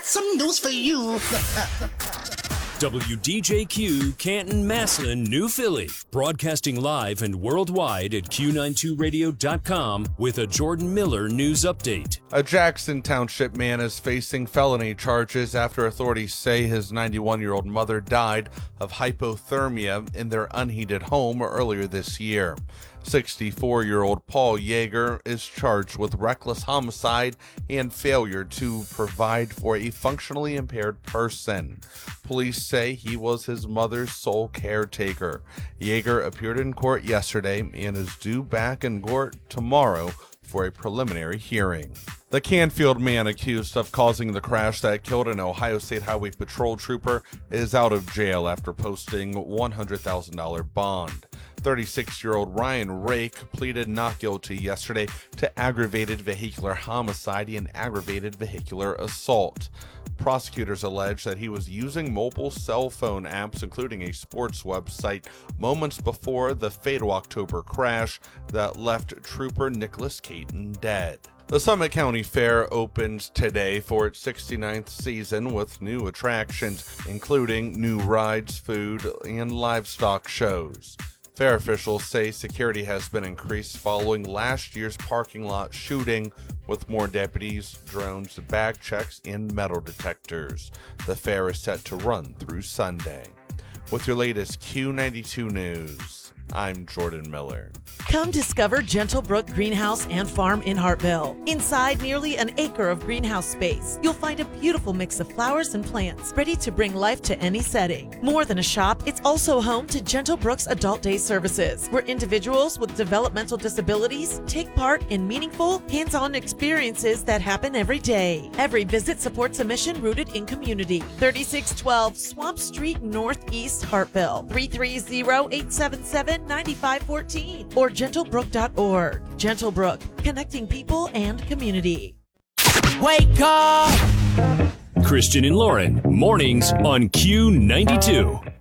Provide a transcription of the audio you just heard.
got some news for you. WDJQ, Canton, Massillon, New Philly. Broadcasting live and worldwide at Q92Radio.com with a Jordan Miller news update. A Jackson Township man is facing felony charges after authorities say his 91-year-old mother died of hypothermia in their unheated home earlier this year. 64-year-old Paul Yeager is charged with reckless homicide and failure to provide for a functionally impaired person. Police say he was his mother's sole caretaker. Yeager appeared in court yesterday and is due back in court tomorrow for a preliminary hearing. The Canfield man accused of causing the crash that killed an Ohio State Highway Patrol trooper is out of jail after posting $100,000 bond. 36-year-old Ryan Rake pleaded not guilty yesterday to aggravated vehicular homicide and aggravated vehicular assault. Prosecutors allege that he was using mobile cell phone apps, including a sports website, moments before the fatal October crash that left Trooper Nicholas Caton dead. The Summit County Fair opens today for its 69th season with new attractions, including new rides, food, and livestock shows. Fair officials say security has been increased following last year's parking lot shooting, with more deputies, drones, bag checks, and metal detectors. The fair is set to run through Sunday. With your latest Q92 news, I'm Jordan Miller. Come discover Gentlebrook Greenhouse and Farm in Hartville. Inside nearly an acre of greenhouse space, you'll find a beautiful mix of flowers and plants ready to bring life to any setting. More than a shop, it's also home to Gentlebrook's Adult Day services, where individuals with developmental disabilities take part in meaningful, hands-on experiences that happen every day. Every visit supports a mission rooted in community. 3612 Swamp Street Northeast, Hartville. 330-877-9514 or gentlebrook.org. Gentlebrook, connecting people and community. Wake up! Christian and Lauren, mornings on Q92.